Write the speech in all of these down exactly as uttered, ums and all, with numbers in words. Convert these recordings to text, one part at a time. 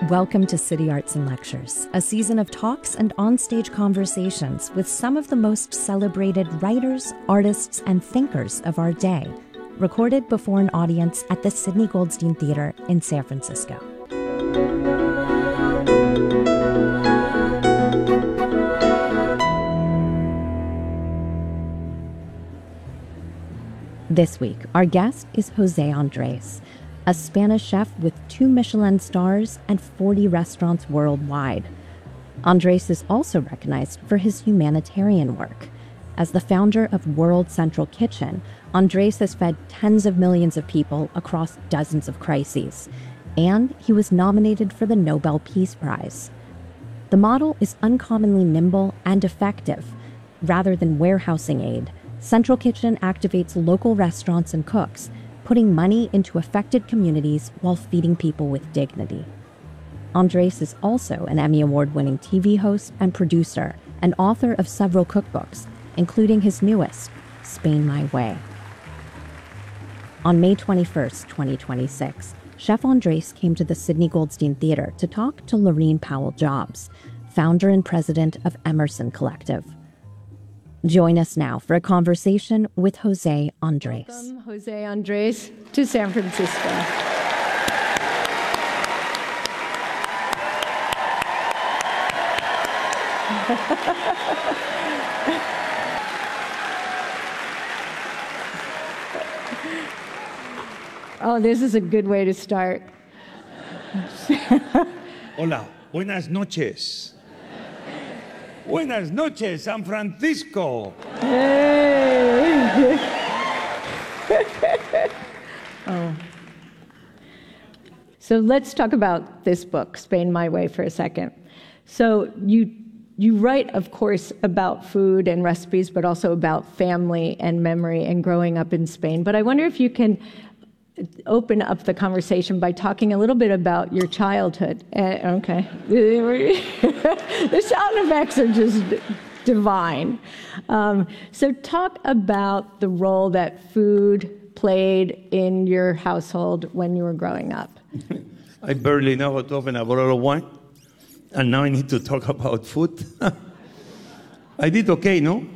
Welcome to City Arts and Lectures, a season of talks and onstage conversations with some of the most celebrated writers, artists, and thinkers of our day, recorded before an audience at the Sidney Goldstein Theater in San Francisco. This week, our guest is Jose Andres, a Spanish chef with two Michelin stars and forty restaurants worldwide. Andres is also recognized for his humanitarian work. As the founder of World Central Kitchen, Andres has fed tens of millions of people across dozens of crises, and he was nominated for the Nobel Peace Prize. The model is uncommonly nimble and effective. Rather than warehousing aid, Central Kitchen activates local restaurants and cooks, putting money into affected communities while feeding people with dignity. Andres is also an Emmy Award-winning T V host and producer and author of several cookbooks, including his newest, Spain My Way. On May twenty-first, twenty twenty-six, Chef Andres came to the Sidney Goldstein Theater to talk to Laurene Powell-Jobs, founder and president of Emerson Collective. Join us now for a conversation with Jose Andres. Welcome, Jose Andres, to San Francisco. Oh, this is a good way to start. Hola, buenas noches. Buenas noches, San Francisco. Hey. Oh. So let's talk about this book, Spain My Way, for a second. So you you write, of course, about food and recipes, but also about family and memory and growing up in Spain. But I wonder if you can open up the conversation by talking a little bit about your childhood. Uh, okay. The sound effects are just divine. Um, so talk about the role that food played in your household when you were growing up. I barely know how to open a bottle of wine, and now I need to talk about food. I did okay, no?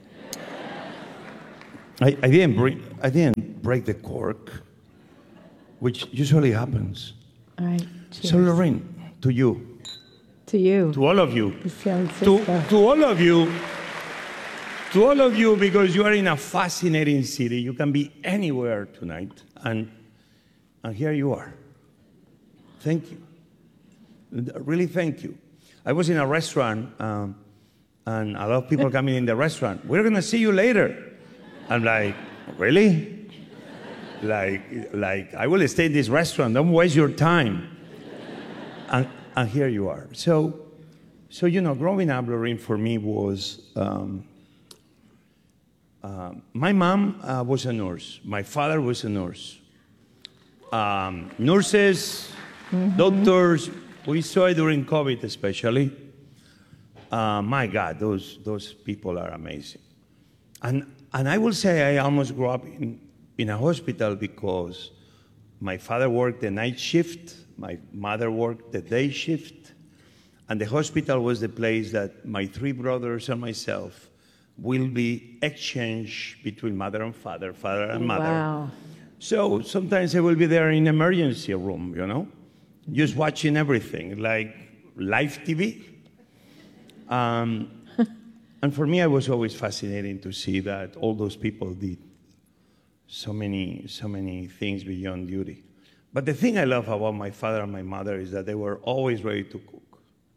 I, I didn't break, I didn't break the cork, which usually happens. All right. Cheers. So, Laurene, to you. To you. To all of you. To, to all of you. To all of you, because you are in a fascinating city. You can be anywhere tonight, and, and here you are. Thank you. Really, thank you. I was in a restaurant, um, and a lot of people coming in the restaurant. We're going to see you later. I'm like, really? Like, like, I will stay in this restaurant. Don't waste your time. And, and here you are. So, so you know, growing up, Laurene, for me was, um, uh, my mom uh, was a nurse. My father was a nurse. Um, nurses, mm-hmm. doctors, we saw it during COVID especially. Uh, my God, those, those people are amazing. And, and I will say I almost grew up in, in a hospital because my father worked the night shift, my mother worked the day shift, and the hospital was the place that my three brothers and myself will be exchanged between mother and father, father and mother. Wow. So sometimes I will be there in emergency room, you know, just watching everything, like live T V. Um, and for me, it was always fascinating to see that all those people did so many, so many things beyond duty. But the thing I love about my father and my mother is that they were always ready to cook.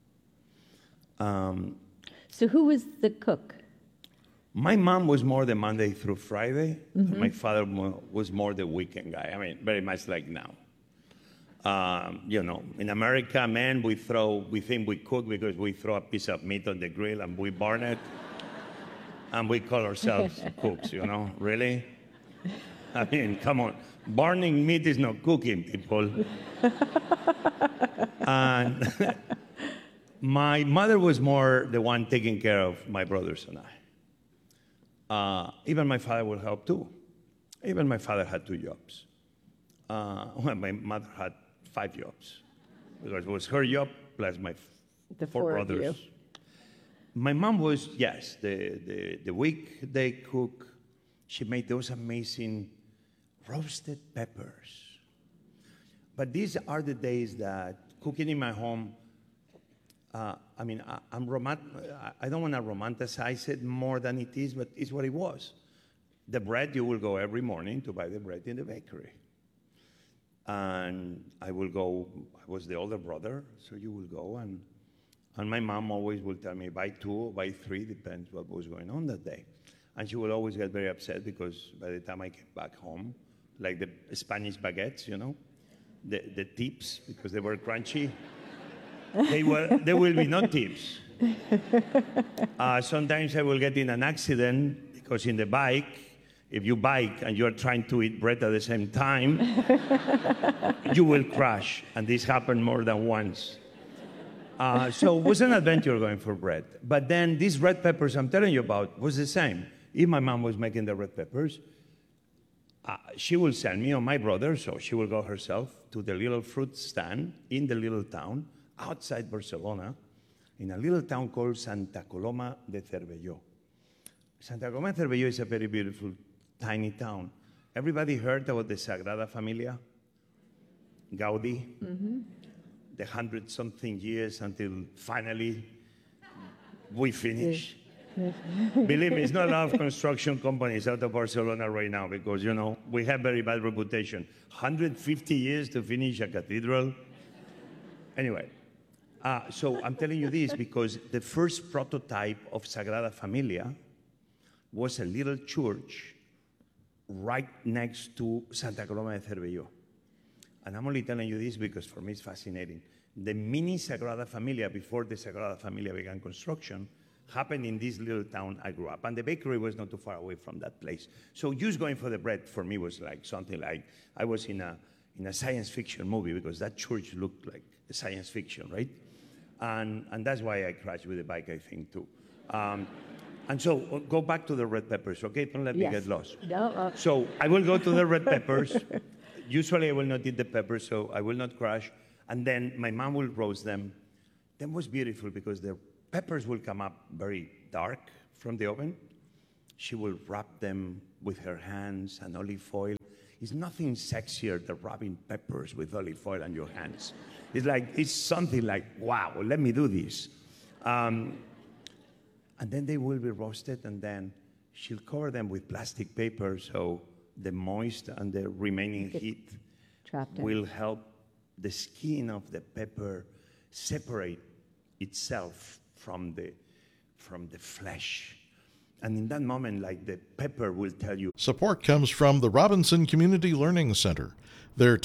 Um, so who was the cook? My mom was more the Monday through Friday. Mm-hmm. My father was more the weekend guy. I mean, very much like now. Um, you know, in America, man, we throw, we think we cook because we throw a piece of meat on the grill and we burn it. And we call ourselves cooks, you know, really? I mean, come on. Burning meat is not cooking, people. And my mother was more the one taking care of my brothers and I. Uh, even my father would help too. Even my father had two jobs. Uh, well, my mother had five jobs. because it was her job plus my f- The four four of brothers. you. My mom was, yes, the, the, the weekday cook. She made those amazing roasted peppers. But these are the days that cooking in my home, uh, I mean, I, I'm romant- I don't want to romanticize it more than it is, but it's what it was. The bread, you will go every morning to buy the bread in the bakery. And I will go, I was the older brother, so you will go, and, and my mom always will tell me, buy two or buy three, depends what was going on that day. And she will always get very upset because by the time I came back home, like the Spanish baguettes, you know, the, the tips, because they were crunchy, they were, there will be no tips. Uh, sometimes I will get in an accident because in the bike, if you bike and you're trying to eat bread at the same time, you will crash. And this happened more than once. Uh, so it was an adventure going for bread. But then these red peppers I'm telling you about was the same. If my mom was making the red peppers, uh, she will send me or my brother, so she will go herself to the little fruit stand in the little town outside Barcelona, in a little town called Santa Coloma de Cervelló. Santa Coloma de Cervelló is a very beautiful, tiny town. Everybody heard about the Sagrada Familia? Gaudi? Mm-hmm. The hundred-something years until finally we finish. Believe me, it's not a lot of construction companies out of Barcelona right now because, you know, we have very bad reputation. one hundred fifty years to finish a cathedral. Anyway, uh, so I'm telling you this because the first prototype of Sagrada Familia was a little church right next to Santa Coloma de Cervelló. And I'm only telling you this because for me it's fascinating. The mini Sagrada Familia, before the Sagrada Familia began construction, happened in this little town I grew up. And the bakery was not too far away from that place. So just going for the bread for me was like something like, I was in a, in a science fiction movie because that church looked like a science fiction, right? And, and that's why I crashed with the bike, I think, too. Um, And so go back to the red peppers, okay? Don't let me Yes. get lost. No, uh, So I will go to the red peppers. Usually I will not eat the peppers, so I will not crush. And then my mom will roast them. That was beautiful because the peppers will come up very dark from the oven. She will wrap them with her hands and olive oil. It's nothing sexier than rubbing peppers with olive oil on your hands. It's like, it's something like, wow, let me do this. Um, And then they will be roasted, and then she'll cover them with plastic paper so the moist and the remaining heat trapped in. will help the skin of the pepper separate itself from the, from the flesh. And in that moment, like the pepper will tell you. Support comes from the Robinson Community Learning Center. Their